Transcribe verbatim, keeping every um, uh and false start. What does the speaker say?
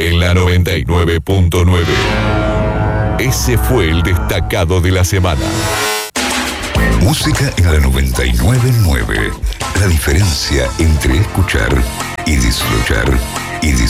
en la noventa y nueve punto nueve. Ese fue el destacado de la semana. Música en la noventa y nueve punto nueve. La diferencia entre escuchar y disfrutar y disfrutar.